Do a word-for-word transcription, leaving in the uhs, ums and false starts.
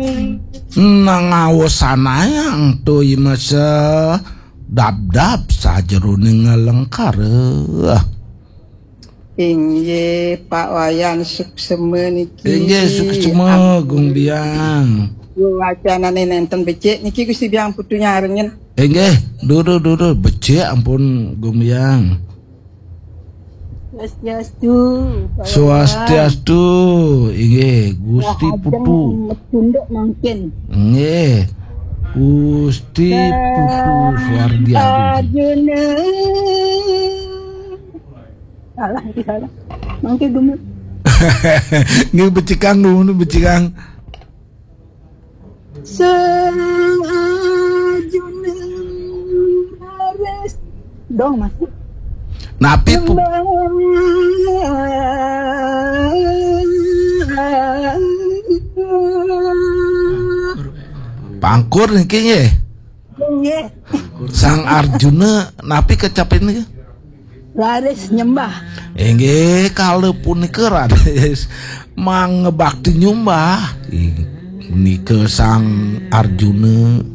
Nang awasanayang tu imasa dab-dab sajeroning ngalengkar. Inggih Pak Wayan suksema niki. Inggih suksema Gung Biang. Wacanane nenten becik niki Gusti Biang putu nyarengen. Inggih, dulu-dulu becik ampun Gung Biang. Swastiastu. Swastiastu. Inggih, Gusti putu. Tunduk mungkin. Inggih. Gusti putu Suwardi Arjuna. Salah iki salah. Mangke gumet. Nggih becikang dulu becikang. Sang Arjuna harus dong Mas. Napi pu pangkur niki nggih. Nggih. Sang Arjuna napi kecapen niki? Laris nyembah. Inggih kalau punika raris mangebakti nyembah. Nika Sang Arjuna